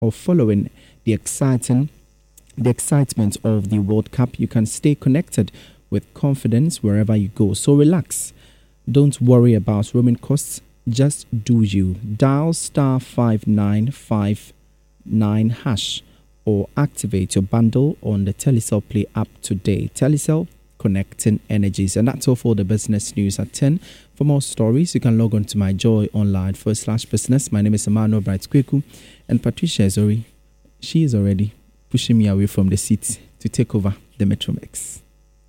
or following the excitement of the World Cup, you can stay connected with confidence wherever you go. So relax. Don't worry about roaming costs. Just do you. Dial *5959# or activate your bundle on the Telecel Play app today. Telecel, connecting energies. And that's all for the business news at 10. For more stories, you can log on to my Joy Online /business. My name is Emmanuel Bright Kweku, and Patricia Zori. She is already pushing me away from the seat to take over the Metro Mix.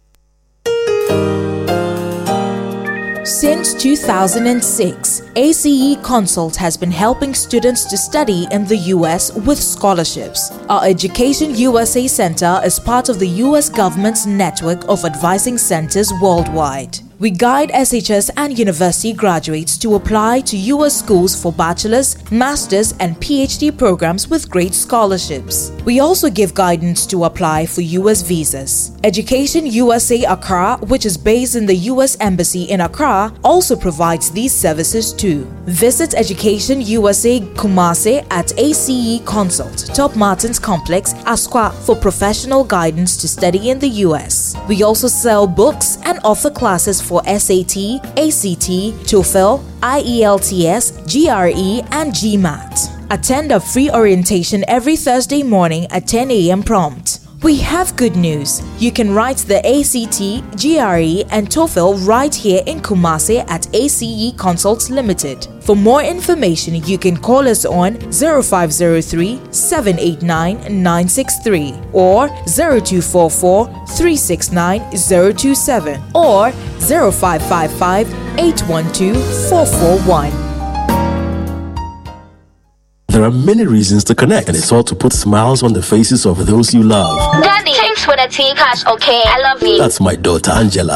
Since 2006, ACE Consult has been helping students to study in the U.S. with scholarships. Our Education USA Center is part of the U.S. government's network of advising centers worldwide. We guide SHS and university graduates to apply to U.S. schools for bachelor's, master's, and PhD programs with great scholarships. We also give guidance to apply for U.S. visas. Education USA Accra, which is based in the U.S. Embassy in Accra, also provides these services too. Visit Education USA Kumasi at ACE Consult, Top Martins Complex, Asqua for professional guidance to study in the U.S. We also sell books and offer classes for SAT, ACT, TOEFL, IELTS, GRE, and GMAT. Attend a free orientation every Thursday morning at 10 a.m. prompt. We have good news. You can write the ACT, GRE, and TOEFL right here in Kumasi at ACE Consults Limited. For more information, you can call us on 0503-789-963 or 0244-369-027 or 0555-812-441. There are many reasons to connect, and it's all to put smiles on the faces of those you love. Daddy, thanks for the tea cash, okay? I love you. That's my daughter Angela.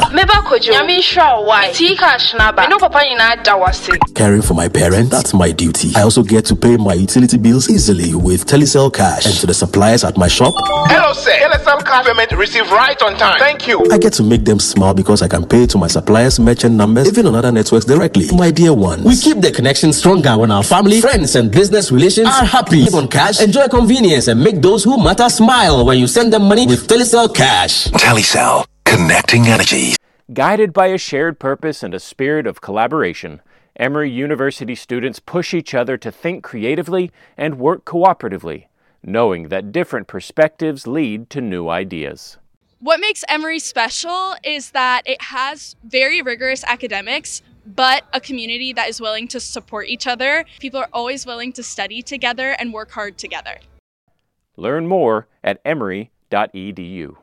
Caring for my parents, that's my duty. I also get to pay my utility bills easily with Telecel Cash. And to the suppliers at my shop, hello sir, Telecel Cash payment received right on time. Thank you. I get to make them smile because I can pay to my suppliers' merchant numbers, even on other networks directly. My dear ones, we keep the connection stronger when our family, friends, and business relations are happy. Live on cash, enjoy convenience, and make those who matter smile when you send them money with Telecel Cash. Telecel, connecting energies. Guided by a shared purpose and a spirit of collaboration, Emory University students push each other to think creatively and work cooperatively, knowing that different perspectives lead to new ideas. What makes Emory special is that it has very rigorous academics, but a community that is willing to support each other. People are always willing to study together and work hard together. Learn more at emory.edu.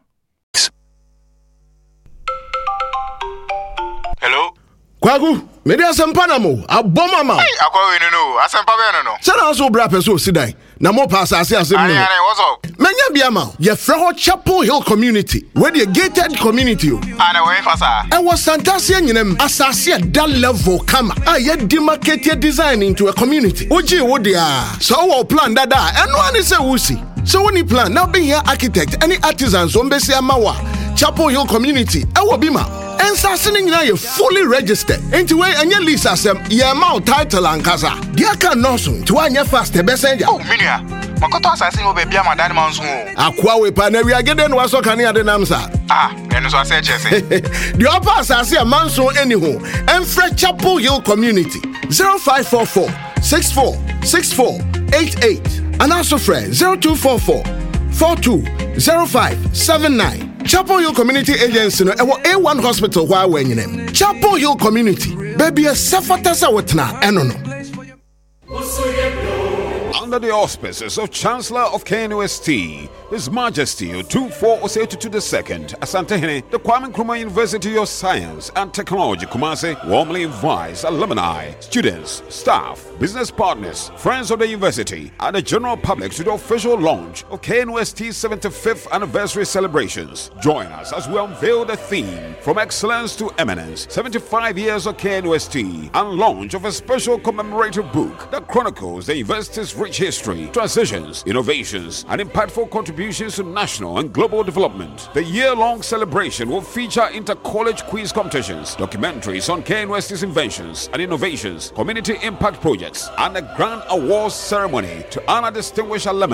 Hello? Kwagu, media sempanamo, abomama. Hey, akwa no, asempa be no. Sana also bra peso sidai. Na mo pass asem no. What's up? Menya biama, ye freho Chapel Hill community, where the gated community. Ana we fasa. I was Santasia nyinem asase that level kama. Ye demarcated design into a community. Oji wo dia. So our plan dada, eno ani se wusi. So when you plan, now be here architect, any artisans on besi amawa. Chapel Hill community, ewo bima. And sassening now you fully registered. Into way and your lease asem, ye amount title and casa. Dear can no soon to one year fast the best engine. Oh, Minia. Makoto assassin will be my daddy manso. Aqua we paneria again was so can you the namsa. Then so I said, the upper assassin manso anyhow. And Fred Chapel Hill community 0544 646488. And also Fred 0244 420579. Chapel Hill Community Agency no A1 Hospital why when you name Chapel Hill Community baby a safatasa wetna enono. Under the auspices of Chancellor of KNUST, His Majesty Otumfuo Osei-Tutu II, Asantehene, the Kwame Nkrumah University of Science and Technology, Kumasi, warmly invites alumni, students, staff, business partners, friends of the university, and the general public to the official launch of KNUST's 75th anniversary celebrations. Join us as we unveil the theme, From Excellence to Eminence, 75 years of KNUST, and launch of a special commemorative book that chronicles the university's rich history, transitions, innovations, and impactful contributions to national and global development. The year-long celebration will feature inter-college quiz competitions, documentaries on KNUST's inventions and innovations, community impact projects, and a grand awards ceremony to honor distinguished alumni